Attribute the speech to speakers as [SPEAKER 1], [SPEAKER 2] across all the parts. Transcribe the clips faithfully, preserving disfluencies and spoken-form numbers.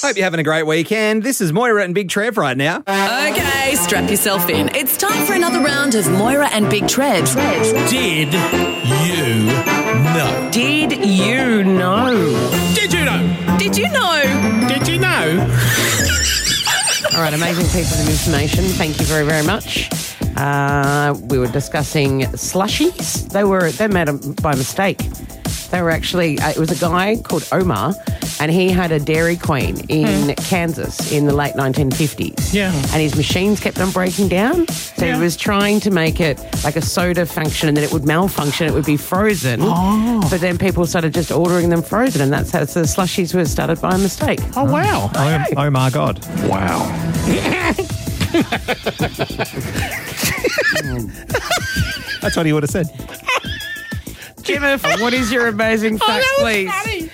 [SPEAKER 1] Hope you're having a great weekend. This is Moira and Big Trev right now.
[SPEAKER 2] Okay, strap yourself in. It's time for another round of Moira and Big Trev.
[SPEAKER 3] Did you know?
[SPEAKER 2] Did you know?
[SPEAKER 3] Did you know?
[SPEAKER 2] Did you know?
[SPEAKER 3] Did you know?
[SPEAKER 4] All right, amazing pieces of information. Thank you very, very much. Uh, we were discussing slushies. They were they made them by mistake. They were actually, uh, it was a guy called Omar, and he had a Dairy Queen in mm. Kansas in the late nineteen fifties.
[SPEAKER 3] Yeah.
[SPEAKER 4] And his machines kept on breaking down. So yeah. he was trying to make it like a soda function, and then it would malfunction, it would be frozen.
[SPEAKER 3] Oh.
[SPEAKER 4] But then people started just ordering them frozen, and that's how the slushies were started by mistake.
[SPEAKER 3] Oh, wow.
[SPEAKER 1] Oh, oh my God.
[SPEAKER 3] Wow.
[SPEAKER 1] That's what he would have said.
[SPEAKER 4] Gemma, what is your amazing fact,
[SPEAKER 3] oh,
[SPEAKER 4] please?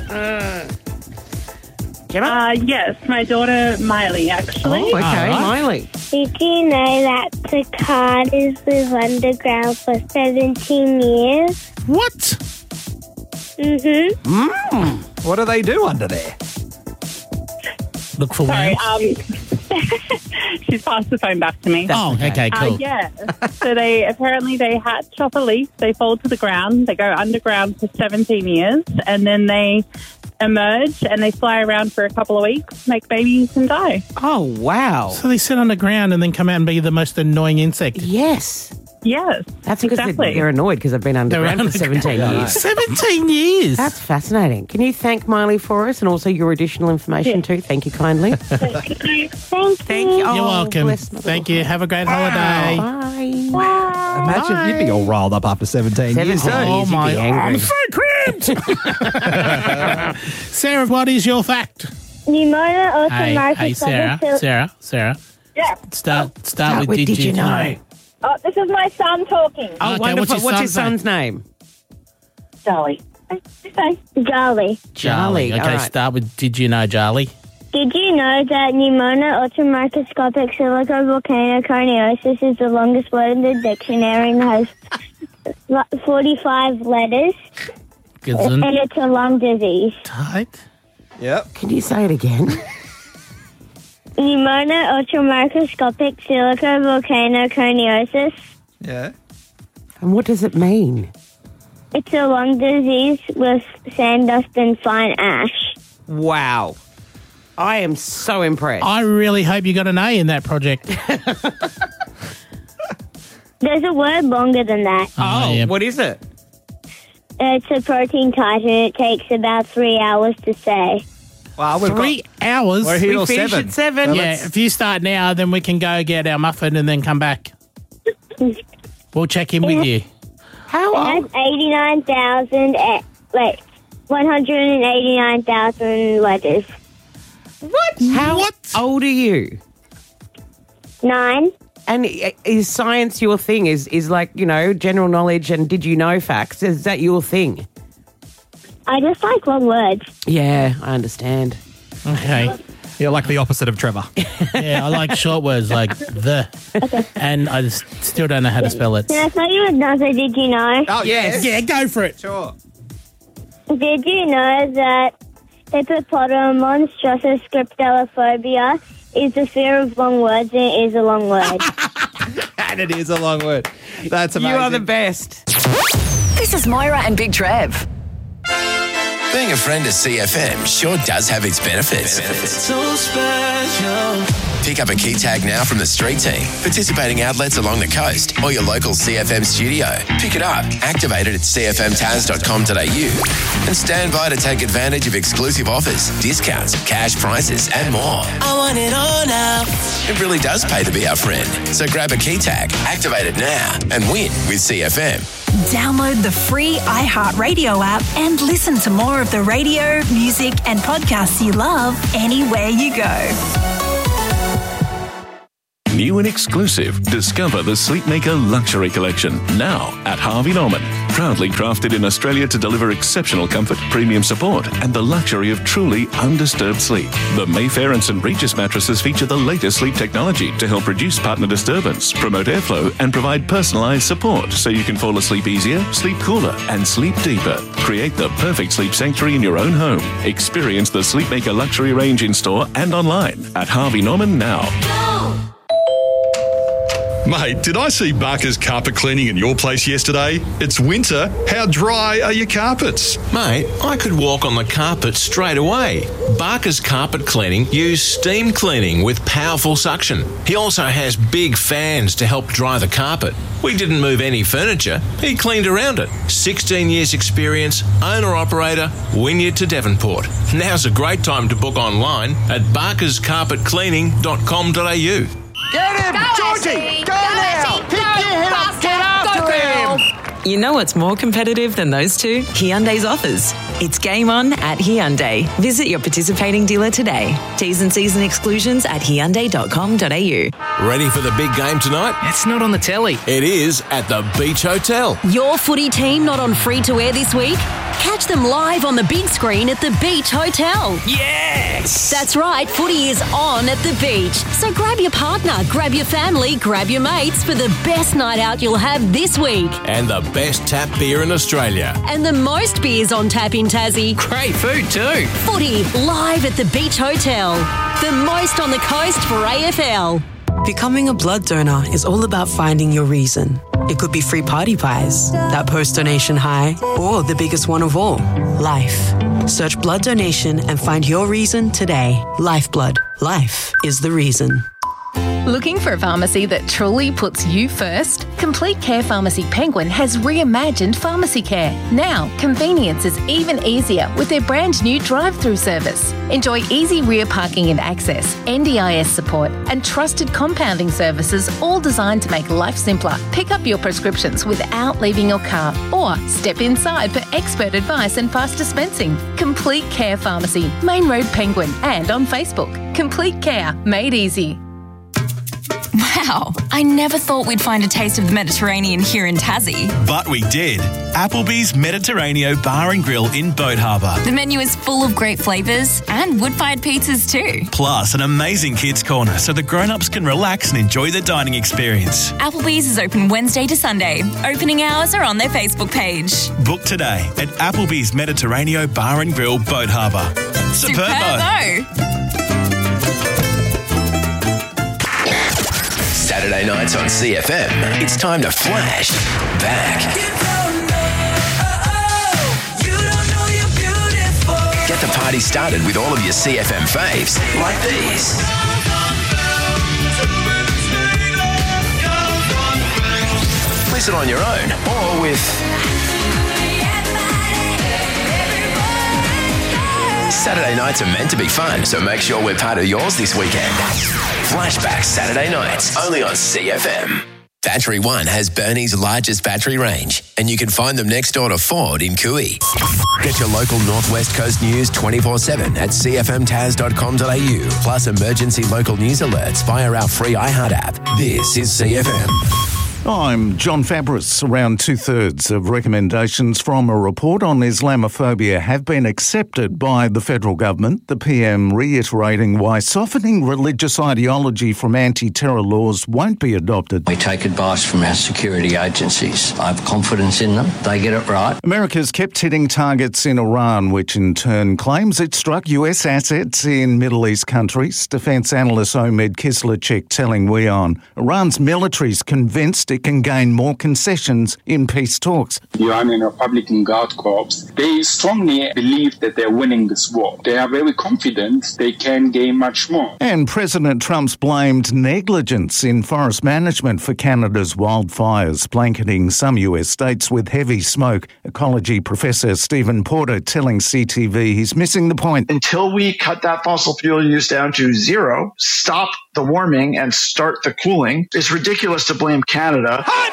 [SPEAKER 4] Gemma?
[SPEAKER 5] Uh, yes, my daughter Miley, actually.
[SPEAKER 4] Oh, okay,
[SPEAKER 3] right.
[SPEAKER 4] Miley.
[SPEAKER 6] Did you know that the Carters live underground for seventeen years?
[SPEAKER 3] What?
[SPEAKER 6] Mm-hmm.
[SPEAKER 1] Mm. What do they do under there?
[SPEAKER 3] Look for
[SPEAKER 5] Sorry,
[SPEAKER 3] worms.
[SPEAKER 5] um, she's passed the phone back to me.
[SPEAKER 3] Oh, okay, cool.
[SPEAKER 5] Uh, yeah. So they apparently they hatch off a leaf, they fall to the ground, they go underground for seventeen years, and then they emerge and they fly around for a couple of weeks, make babies, and die.
[SPEAKER 4] Oh, wow.
[SPEAKER 3] So they sit on the ground and then come out and be the most annoying insect.
[SPEAKER 4] Yes.
[SPEAKER 5] Yes,
[SPEAKER 4] That's because
[SPEAKER 5] exactly.
[SPEAKER 4] they're, they're annoyed because they've been underground
[SPEAKER 3] They're
[SPEAKER 4] for seventeen years.
[SPEAKER 3] seventeen years.
[SPEAKER 4] That's fascinating. Can you thank Miley for us and also your additional information
[SPEAKER 5] Yeah.
[SPEAKER 4] too? Thank you kindly.
[SPEAKER 6] Thank you.
[SPEAKER 4] Thank you.
[SPEAKER 3] You're
[SPEAKER 4] Oh,
[SPEAKER 3] welcome.
[SPEAKER 4] bless my
[SPEAKER 3] Thank you. Have a great holiday.
[SPEAKER 4] Bye.
[SPEAKER 6] Bye.
[SPEAKER 1] Imagine you'd be all riled up after seventeen, years.
[SPEAKER 4] seventeen
[SPEAKER 3] Oh,
[SPEAKER 4] years, you'd
[SPEAKER 3] my.
[SPEAKER 4] be angry.
[SPEAKER 3] I'm so cramped. Sarah, what is your fact?
[SPEAKER 6] Pneumonia also
[SPEAKER 3] Hey,
[SPEAKER 6] marks
[SPEAKER 3] hey,
[SPEAKER 6] a
[SPEAKER 3] Sarah,
[SPEAKER 6] subtle-
[SPEAKER 3] Sarah, Sarah.
[SPEAKER 5] Yeah.
[SPEAKER 3] Start, start, with,
[SPEAKER 4] Did you know?
[SPEAKER 5] Oh, this is my son talking.
[SPEAKER 4] Oh,
[SPEAKER 3] Okay,
[SPEAKER 4] wonderful.
[SPEAKER 3] what's
[SPEAKER 4] What's,
[SPEAKER 3] your
[SPEAKER 4] his
[SPEAKER 3] son's
[SPEAKER 4] son's name?
[SPEAKER 5] Charlie. Okay.
[SPEAKER 6] Jolly.
[SPEAKER 4] Charlie.
[SPEAKER 3] Okay,
[SPEAKER 4] All right.
[SPEAKER 3] start with Did you know, Charlie?
[SPEAKER 6] Did you know that pneumonia ultramicroscopic silicovolcanoconiosis is the longest word in the dictionary and has forty-five letters?
[SPEAKER 3] Gesund.
[SPEAKER 6] And it's a lung disease.
[SPEAKER 3] Tight.
[SPEAKER 1] Yep.
[SPEAKER 4] Can you say it again?
[SPEAKER 6] Pneumonia ultramicroscopic silicovolcanoconiosis.
[SPEAKER 1] Yeah.
[SPEAKER 4] And what does it mean?
[SPEAKER 6] It's a lung disease with sand dust and fine ash.
[SPEAKER 4] Wow. I am so impressed.
[SPEAKER 3] I really hope you got an A in that project.
[SPEAKER 6] There's a word longer than that.
[SPEAKER 4] oh,
[SPEAKER 3] yeah.
[SPEAKER 4] what is it?
[SPEAKER 6] It's a protein titan. It takes about three hours to say.
[SPEAKER 1] Well, we've
[SPEAKER 3] Three
[SPEAKER 1] got...
[SPEAKER 3] hours?
[SPEAKER 1] We're here
[SPEAKER 4] We
[SPEAKER 1] till
[SPEAKER 4] finish
[SPEAKER 1] seven.
[SPEAKER 4] at seven.
[SPEAKER 3] Yeah,
[SPEAKER 4] Let's-
[SPEAKER 3] if you start now, then we can go get our muffin and then come back. We'll check in with you.
[SPEAKER 4] How
[SPEAKER 6] It
[SPEAKER 4] old?
[SPEAKER 6] has eighty-nine thousand, eh, wait, one hundred eighty-nine thousand letters.
[SPEAKER 4] What? How
[SPEAKER 3] What?
[SPEAKER 4] old are you?
[SPEAKER 6] Nine.
[SPEAKER 4] And i- is science your thing? Is is like, you know, general knowledge and did you know facts? Is that your thing?
[SPEAKER 6] I just like long words.
[SPEAKER 4] Yeah, I understand.
[SPEAKER 3] Okay.
[SPEAKER 1] You're like the opposite of Trevor.
[SPEAKER 3] Yeah, I like short words like the. And I just still don't know how to spell it.
[SPEAKER 6] Can I tell you another did you know?
[SPEAKER 1] Oh, yes.
[SPEAKER 3] Yeah, go for it.
[SPEAKER 1] Sure.
[SPEAKER 6] Did you know that hippopotamon scriptalophobia is the fear of long words and it is a long word?
[SPEAKER 1] And it is a long word. That's amazing.
[SPEAKER 4] You are the best.
[SPEAKER 2] This is Moira and Big Trev.
[SPEAKER 7] Being a friend of C F M sure does have its benefits.
[SPEAKER 8] So special.
[SPEAKER 7] Pick up a key tag now from the street team, participating outlets along the coast, or your local C F M studio. Pick it up, activate it at c f m taz dot com dot a u, and stand by to take advantage of exclusive offers, discounts, cash prizes, and more.
[SPEAKER 8] I want it all now.
[SPEAKER 7] It really does pay to be our friend. So grab a key tag, activate it now, and win with C F M.
[SPEAKER 9] Download the free iHeartRadio app and listen to more of the radio, music, and podcasts you love anywhere you go.
[SPEAKER 10] New and exclusive, discover the Sleepmaker Luxury Collection, now at Harvey Norman. Proudly crafted in Australia to deliver exceptional comfort, premium support, and the luxury of truly undisturbed sleep. The Mayfair and St Regis mattresses feature the latest sleep technology to help reduce partner disturbance, promote airflow, and provide personalised support so you can fall asleep easier, sleep cooler, and sleep deeper. Create the perfect sleep sanctuary in your own home. Experience the Sleepmaker luxury range in store and online at Harvey Norman now.
[SPEAKER 11] Mate, did I see Barker's carpet cleaning at your place yesterday? It's winter. How dry are your carpets?
[SPEAKER 12] Mate, I could walk on the carpet straight away. Barker's Carpet Cleaning use steam cleaning with powerful suction. He also has big fans to help dry the carpet. We didn't move any furniture. He cleaned around it. sixteen years experience, owner-operator, Wynyard to Devonport. Now's a great time to book online at barkers carpet cleaning dot com dot a u.
[SPEAKER 13] Get him! Go, Georgie! Ashley. Go, go now! Pick your head up! Get after him!
[SPEAKER 14] You know what's more competitive than those two? Hyundai's offers. It's game on at Hyundai. Visit your participating dealer today. T's and C's and exclusions at hyundai dot com dot a u.
[SPEAKER 12] Ready for the big game tonight?
[SPEAKER 15] It's not on the telly.
[SPEAKER 12] It is at the Beach Hotel.
[SPEAKER 16] Your footy team not on free-to-air this week? Catch them live on the big screen at the Beach Hotel.
[SPEAKER 15] Yes!
[SPEAKER 16] That's right, footy is on at the beach. So grab your partner, grab your family, grab your mates for the best night out you'll have this week.
[SPEAKER 12] And the best tap beer in Australia.
[SPEAKER 16] And the most beers on tap in Tassie.
[SPEAKER 15] Great food too.
[SPEAKER 16] Footy live at the Beach Hotel. The most on the coast for A F L.
[SPEAKER 17] Becoming a blood donor is all about finding your reason. It could be free party pies, that post-donation high, or the biggest one of all, life. Search blood donation and find your reason today. Lifeblood. Life is the reason.
[SPEAKER 18] Looking for a pharmacy that truly puts you first? Complete Care Pharmacy Penguin has reimagined pharmacy care. Now, convenience is even easier with their brand new drive-through service. Enjoy easy rear parking and access, N D I S support, and trusted compounding services, all designed to make life simpler. Pick up your prescriptions without leaving your car, or step inside for expert advice and fast dispensing. Complete Care Pharmacy, Main Road Penguin, and on Facebook. Complete Care, made easy.
[SPEAKER 19] Wow, I never thought we'd find a taste of the Mediterranean here in Tassie.
[SPEAKER 20] But we did. Applebee's Mediterraneo Bar and Grill in Boat Harbour.
[SPEAKER 19] The menu is full of great flavours and wood-fired pizzas too.
[SPEAKER 20] Plus an amazing kids' corner so the grown-ups can relax and enjoy the dining experience.
[SPEAKER 19] Applebee's is open Wednesday to Sunday. Opening hours are on their Facebook page.
[SPEAKER 20] Book today at Applebee's Mediterraneo Bar and Grill, Boat Harbour. Superbo!
[SPEAKER 19] Superbo.
[SPEAKER 7] Saturday nights on C F M, it's time to flash back. Get the party started with all of your C F M faves, like these. Listen on your own, or with Saturday nights are meant to be fun, so make sure we're part of yours this weekend. Flashback Saturday nights, only on C F M. Battery One has Burnie's largest battery range, and you can find them next door to Ford in Cooey. Get your local Northwest Coast news twenty-four seven at c f m tas dot com dot a u, plus emergency local news alerts via our free iHeart app. This is C F M.
[SPEAKER 21] I'm John Fabris. Around two-thirds of recommendations from a report on Islamophobia have been accepted by the federal government, the P M reiterating why softening religious ideology from anti-terror laws won't be adopted.
[SPEAKER 22] We take advice from our security agencies. I have confidence in them. They get it right.
[SPEAKER 21] America's kept hitting targets in Iran, which in turn claims it struck U S assets in Middle East countries. Defence analyst Omid Kislachik telling WION Iran's military's convinced it can gain more concessions in peace talks.
[SPEAKER 23] The Iranian Republican Guard Corps, they strongly believe that they're winning this war. They are very confident they can gain much more.
[SPEAKER 21] And President Trump's blamed negligence in forest management for Canada's wildfires, blanketing some U S states with heavy smoke. Ecology professor Stephen Porter telling C T V he's missing the point.
[SPEAKER 24] Until we cut that fossil fuel use down to zero, stop the warming and start the cooling, it's ridiculous to blame Canada.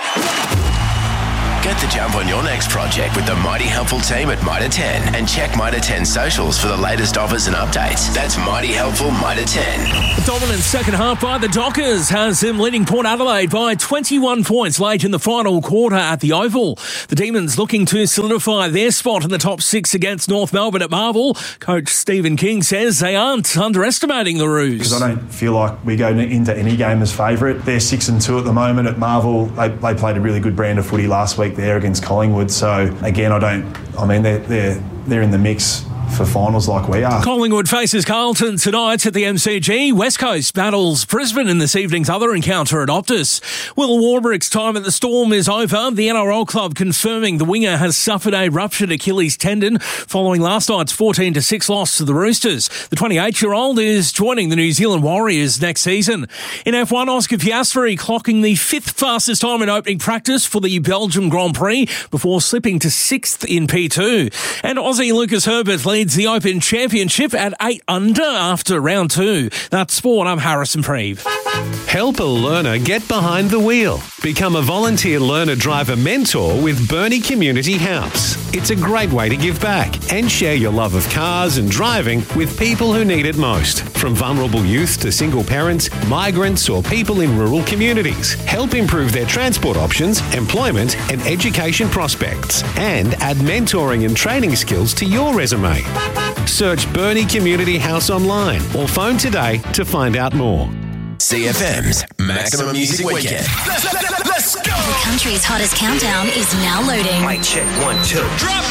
[SPEAKER 7] Get the jump on your next project with the Mighty Helpful team at Mitre ten, and check Mitre ten socials for the latest offers and updates. That's Mighty Helpful Mitre ten.
[SPEAKER 25] The dominant second half by the Dockers has them leading Port Adelaide by twenty-one points late in the final quarter at the Oval. The Demons looking to solidify their spot in the top six against North Melbourne at Marvel. Coach Stephen King says they aren't underestimating the Roos.
[SPEAKER 26] Because I don't feel like we go into any game as favourite. They're six and two at the moment at Marvel. They, they played a really good brand of footy last week.
[SPEAKER 1] there against Collingwood. So again, I don't. I mean, they're they're they're in the mix for finals like we are.
[SPEAKER 25] Collingwood faces Carlton tonight at the M C G. West Coast battles Brisbane in this evening's other encounter at Optus. Will Warbrick's time at the Storm is over. The N R L club confirming the winger has suffered a ruptured Achilles tendon following last night's fourteen to six loss to the Roosters. The twenty-eight-year-old is joining the New Zealand Warriors next season. In F one, Oscar Piastri clocking the fifth fastest time in opening practice for the Belgium Grand Prix before slipping to sixth in P two. And Aussie Lucas Herbert leads the Open Championship at eight under after round two. That's sport. I'm Harrison Preeve.
[SPEAKER 3] Help a learner get behind the wheel. Become a volunteer learner driver mentor with Burnie Community House. It's a great way to give back and share your love of cars and driving with people who need it most. From vulnerable youth to single parents, migrants or people in rural communities. Help improve their transport options, employment and education prospects. And add mentoring and training skills to your resume. Search Burnie Community House online or phone today to find out more.
[SPEAKER 7] C F M's Maximum Music Weekend.
[SPEAKER 4] Let's, let's, let's go! The country's hottest countdown is now loading.
[SPEAKER 5] Mic check, one, two. Drop